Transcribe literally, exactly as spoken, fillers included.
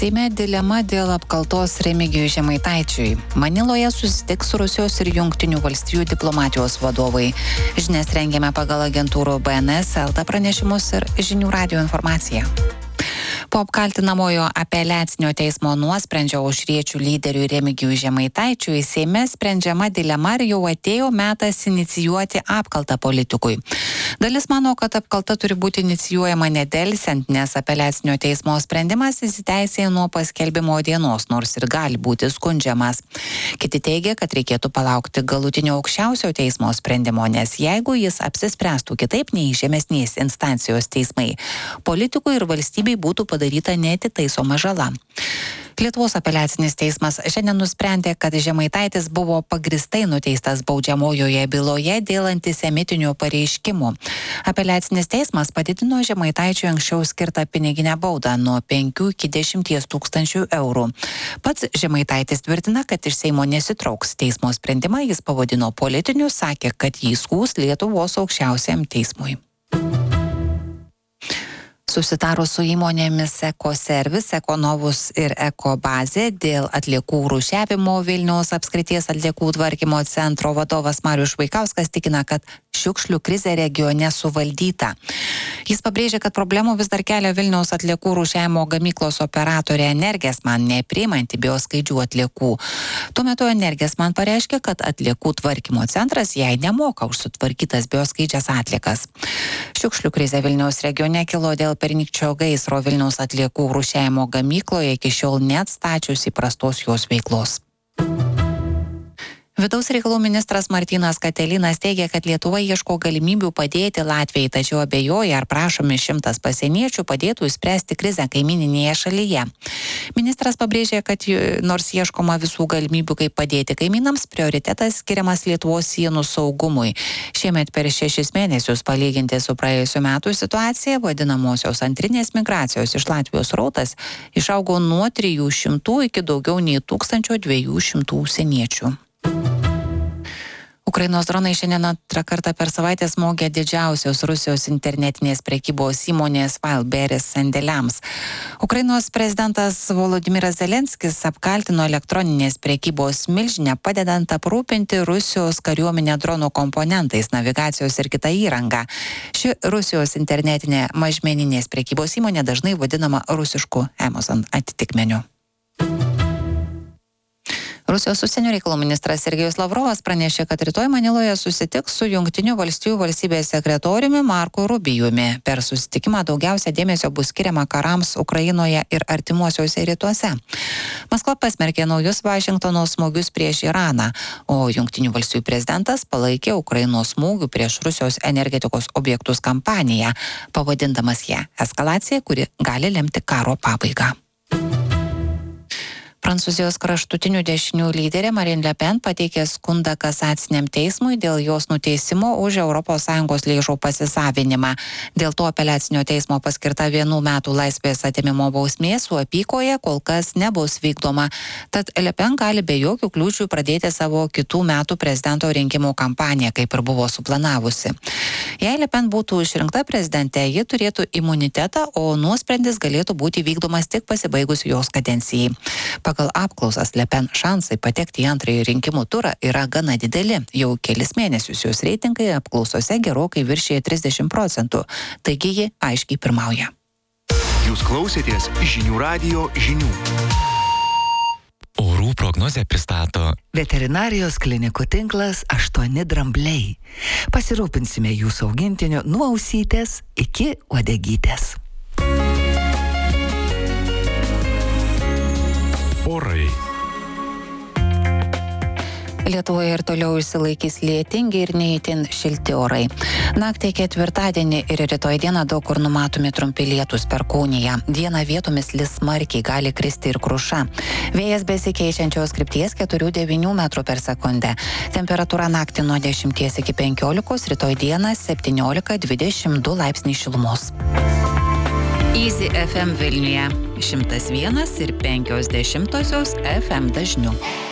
Seime dilema dėl apkaltos Remigijui Žemaitaičiui. Maniloje susitiks Rusijos ir Jungtinių valstijų diplomatijos vadovai. Žinias rengiame pagal agentūrų B N S, L T pranešimus ir Žinių radijo informaciją. Po apkaltinamojo apeliacinio teismo nuosprendžio aušriečių lyderiui Remigijui Žemaitaičiui Seime sprendžiama dilema ir jau atėjo metas inicijuoti apkaltą politikui. Dalis mano, kad apkalta turi būti inicijuojama nedelsiant, nes apeliacinio teismo sprendimas įsiteisėja nuo paskelbimo dienos, nors ir gali būti skundžiamas. Kiti teigia, kad reikėtų palaukti galutinio aukščiausio teismo sprendimo, nes jeigu jis apsispręstų kitaip nei žemesnės instancijos teismai, politikui ir valstybei būtų padaryta neatitaisoma žala. Lietuvos apeliacinis teismas šiandien nusprendė, kad Žemaitaitis buvo pagristai nuteistas baudžiamojoje byloje dėl antisemitinių pareiškimų. Apeliacinis teismas padidino Žemaitaičiui anksčiau skirtą piniginę baudą nuo penkių iki dešimties tūkstančių eurų. Pats Žemaitaitis tvirtina, kad iš Seimo nesitrauks. Teismo sprendimą jis pavadino politiniu, sakė, kad jį skųs Lietuvos aukščiausiam teismui. Susitarus su įmonėmis Ekoservis, Ekonovus ir Ekobazė dėl atliekų rūšiavimo Vilniaus apskrities atliekų tvarkymo centro vadovas Marius Švaikauskas tikina, kad šiukšlių krizė regione suvaldyta. Jis pabrėžė, kad problemų vis dar kelia Vilniaus atliekų rūšiavimo gamyklos operatorė Energesman, nepriimanti bioskaidžių atliekų. Tuo metu Energesman pareiškė, kad atliekų tvarkymo centras jai nemoka už sutvarkytas bioskaidžias atliekas. Šiukšlių krizė Vilniaus regione kilo dėl pernykščio gaisro Vilniaus atliekų rūšiavimo gamykloje, iki šiol neatstačius įprastos jos veiklos. Vidaus reikalų ministras Martynas Katelinas teigia, kad Lietuva ieško galimybių padėti Latvijai, tačiau abejoja, ar prašomi šimtas pasieniečių padėtų išspręsti krizę kaimyninėje šalyje. Ministras pabrėžė, kad nors ieškoma visų galimybių, kaip padėti kaimynams, prioritetas skiriamas Lietuvos sienų saugumui. Šiemet per šešis mėnesius palyginti su praėjusiu metu situacija, vadinamosios antrinės migracijos iš Latvijos srautas, išaugo nuo trijų šimtų iki daugiau nei tūkstančio dviejų šimtų užsieniečių. Ukrainos dronai šiandien antrą kartą per savaitę smogė didžiausios Rusijos internetinės prekybos įmonės Wildberries sandėliams. Ukrainos prezidentas Volodymyras Zelenskis apkaltino elektroninės prekybos milžinę, padedant aprūpinti Rusijos kariuomenę dronų komponentais, navigacijos ir kitą įrangą. Ši Rusijos internetinė mažmeninės prekybos įmonė dažnai vadinama rusišku Amazon atitikmeniu. Rusijos užsienio reikalų ministras Sergejus Lavrovas pranešė, kad rytoj Maniloje susitiks su Jungtinių valstijų valstybės sekretoriumi Marku Rubijumi. Per susitikimą daugiausia dėmesio bus skiriama karams Ukrainoje ir artimuosiuose rytuose. Maskva pasmerkė naujus Vašingtono smūgius prieš Iraną, o Jungtinių valstijų prezidentas palaikė Ukrainos smūgių prieš Rusijos energetikos objektus kampaniją, pavadindamas ją eskalacija, kuri gali lemti karo pabaigą. Prancūzijos kraštutinių dešinių lyderė Marine Le Pen pateikė skundą kasaciniam teismui dėl jos nuteisimo už Europos Sąjungos lėšų pasisavinimą. Dėl to apeliacinio teismo paskirta vienų metų laisvės atėmimo bausmė su apykoje kol kas nebus vykdoma. Tad Le Pen gali be jokių kliūčių pradėti savo kitų metų prezidento rinkimų kampaniją, kaip ir buvo suplanavusi. Jei Le Pen būtų išrinkta prezidente, ji turėtų imunitetą, o nuosprendis galėtų būti vykdomas tik pasibaigus jos kadencijai. Pagal apklausas Le Pen šansai patekti į antrąjį rinkimų turą yra gana dideli. Jau kelis mėnesius jos reitingai apklausose gerokai viršyje trisdešimt procentų. Taigi ji aiškiai pirmauja. Jūs klausėtės Žinių radijo žinių. Orų prognozę pristato Veterinarijos klinikų tinklas aštuoni drambliai. Pasirūpinsime jūsų augintiniu nuo ausytės iki uodegytės. Orai. Lietuvoje ir toliau išsilaikys lietingi ir neįtin šilti orai. Naktį ketvirtadienį ir rytoj dieną daug kur numatomi trumpi lietūs Perkūnija. Dieną vietomis lis smarkiai, gali kristi ir kruša. Vėjas besikeičiančios krypties keturi devyni metrų per sekundę. Temperatūra naktį nuo dešimties iki penkiolikos, rytoj dieną septyniolika dvidešimt du laipsniai šilumos. Easy F M Vilniuje šimtas vienas ir penkios dešimtosios F M dažniu.